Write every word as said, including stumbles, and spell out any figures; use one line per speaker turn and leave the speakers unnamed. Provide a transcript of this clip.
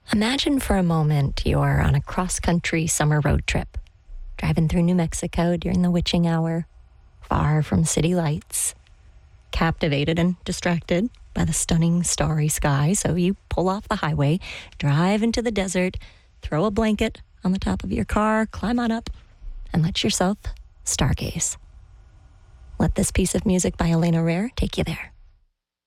Imagine for a moment you're on a cross-country summer road trip, driving through New Mexico during the witching hour, far from city lights, captivated and distracted by the stunning starry sky. So you pull off the highway, drive into the desert, throw a blanket on the top of your car, climb on up, and let yourself stargaze. Let this piece of music by Elena Rare take you there.